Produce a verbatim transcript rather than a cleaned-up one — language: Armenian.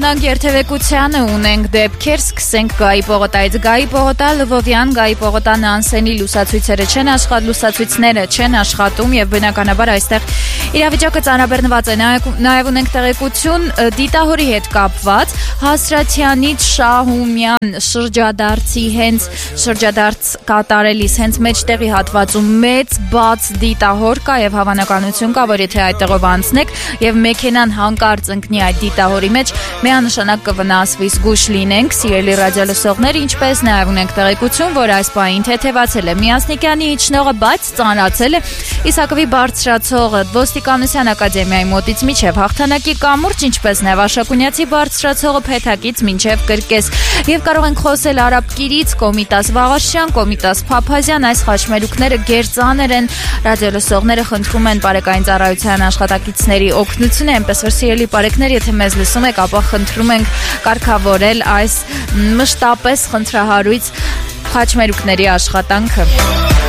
ժամանակ երթևեկությանը ունենք դեպքեր, սկսենք Գայի պողոտայից։ Գայի պողոտա, Լվովյան, Գայի պողոտա Նանսենի լուսացույցերը չեն աշխատում, լուսացույցները չեն աշխատում եւ բնականաբար այստեղ իրավիճակը ծանրաբեռնված է։ Նաեւ ունենք տեղեկություն դիտահորի հետ կապված Հասրաթյանից Շահումյան շրջադարձի հենց շրջադարձ կատարելիս հենց մեջտեղի հատվածում մեծ բաց դիտահոր կա եւ հավանականություն կա, որ եթե այդտեղով անցնեք եւ մեքենան հանկարծ ընկնի այդ դիտահորի մեջ, միանշանակ կվնասվի, զգուշ լինենք, սիրելի ռադիոլսողներ, ինչպես նաեւ ունենք տեղեկություն, որ այս պահին թեթևացել է Միասնիկյանի իջնողը, բայց ծանրացել է Իսակովի բարձրացողը Ոստիկանության ակադեմիայի մոտից միջև Հաղթանակի կամուրջ, ինչպես նաեւ Աշակունյացի բարձրացողը Փեթակից մինչև Կրկես։ Եվ կարող ենք խոսել Արաբկիրից, Կոմիտաս Վաղարշյան, Կոմիտաս Փափազյան, այս խաչմերուկները գերծանր են, ռադիոլսողները խնդրում են բարեկային ծառայության աշխատակիցների օգնությունը, այնպես որ սիրելի բարեկներ, եթե մեզ լսում եք, ապա խնդրում ենք կարգավորել այս մշտապես խնդրահարույց խաչմերուկների աշխատանքը։